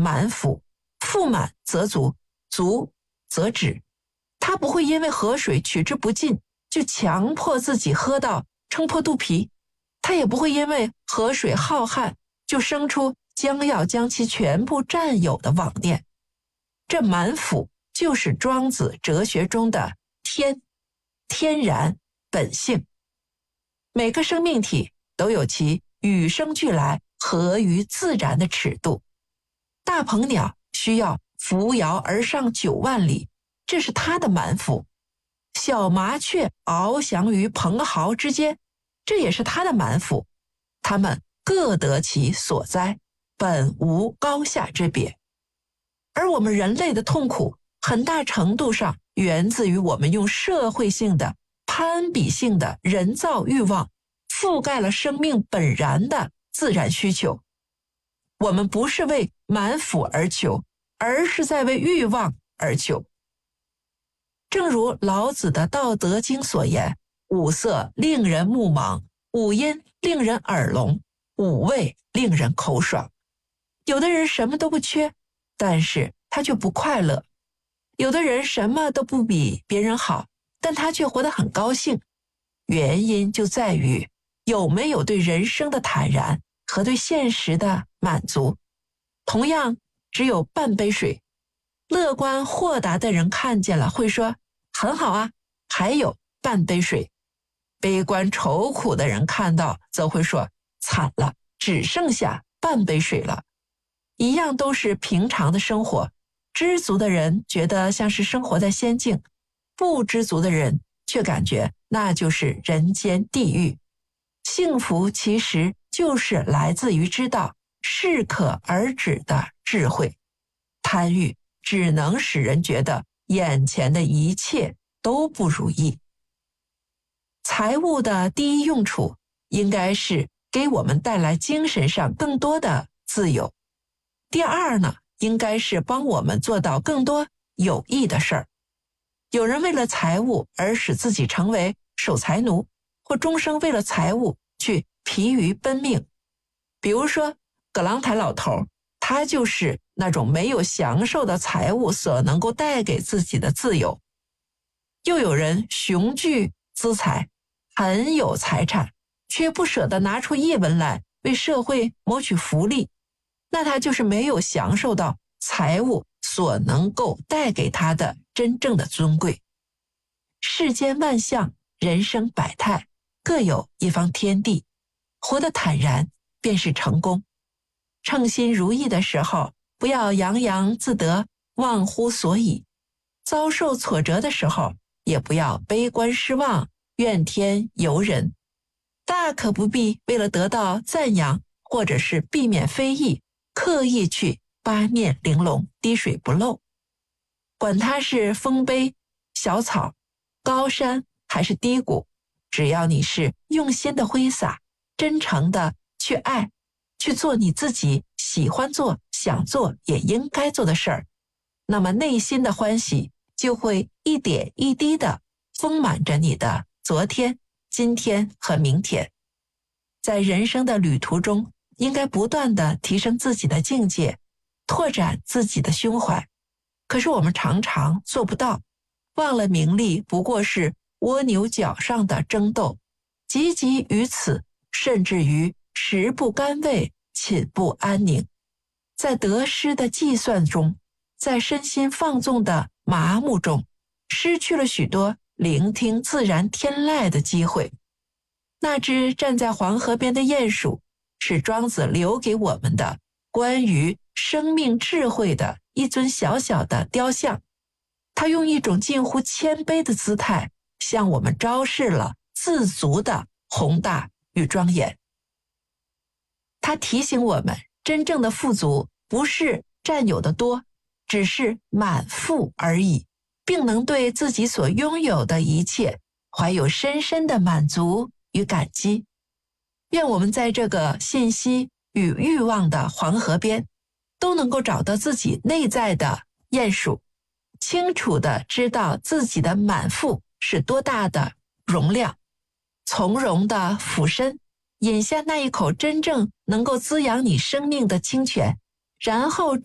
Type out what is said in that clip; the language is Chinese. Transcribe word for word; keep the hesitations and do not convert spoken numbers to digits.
满腹，腹满则足，足则止。他不会因为河水取之不尽就强迫自己喝到撑破肚皮，他也不会因为河水浩瀚就生出将要将其全部占有的妄念。这满腹就是庄子哲学中的天，天然本性。每个生命体都有其与生俱来合于自然的尺度。大鹏鸟需要扶摇而上九万里，这是它的满腹；小麻雀翱翔于蓬蒿之间，这也是它的满腹。它们各得其所哉，本无高下之别。而我们人类的痛苦很大程度上源自于我们用社会性的、攀比性的人造欲望覆盖了生命本然的自然需求。我们不是为满腹而求，而是在为欲望而求。正如老子的《道德经》所言，五色令人目盲，五音令人耳聋，五味令人口爽。有的人什么都不缺，但是他却不快乐；有的人什么都不比别人好，但他却活得很高兴。原因就在于有没有对人生的坦然和对现实的满足。同样，只有半杯水，乐观豁达的人看见了会说很好啊，还有半杯水。悲观愁苦的人看到则会说惨了，只剩下半杯水了。一样都是平常的生活，知足的人觉得像是生活在仙境，不知足的人却感觉那就是人间地狱。幸福其实就是来自于知道适可而止的智慧。贪欲只能使人觉得眼前的一切都不如意。财物的第一用处应该是给我们带来精神上更多的自由。第二呢，应该是帮我们做到更多有益的事儿。有人为了财物而使自己成为守财奴，或终生为了财物去疲于奔命。比如说葛朗台老头，他就是那种没有享受的财物所能够带给自己的自由。又有人雄踞资财，很有财产，却不舍得拿出一文来为社会谋取福利，那他就是没有享受到财物所能够带给他的真正的尊贵。世间万象，人生百态，各有一方天地，活得坦然便是成功。称心如意的时候，不要洋洋自得，忘乎所以；遭受挫折的时候，也不要悲观失望，怨天尤人。大可不必为了得到赞扬，或者是避免非议，刻意去八面玲珑，滴水不漏。管它是丰碑、小草、高山还是低谷，只要你是用心的挥洒，真诚的去爱，去做你自己喜欢做、想做也应该做的事儿，那么内心的欢喜就会一点一滴的丰满着你的昨天、今天和明天。在人生的旅途中，应该不断地提升自己的境界，拓展自己的胸怀。可是我们常常做不到，忘了名利不过是蜗牛角上的争斗，汲汲于此，甚至于食不甘味，寝不安宁。在得失的计算中，在身心放纵的麻木中，失去了许多聆听自然天籁的机会。那只站在黄河边的鼹鼠，是庄子留给我们的关于生命智慧的一尊小小的雕像。他用一种近乎谦卑的姿态，向我们昭示了自足的宏大与庄严。他提醒我们，真正的富足不是占有的多，只是满腹而已，并能对自己所拥有的一切怀有深深的满足与感激。愿我们在这个信息与欲望的黄河边，都能够找到自己内在的鼹鼠，清楚地知道自己的满腹是多大的容量，从容地俯身，饮下那一口真正能够滋养你生命的清泉，然后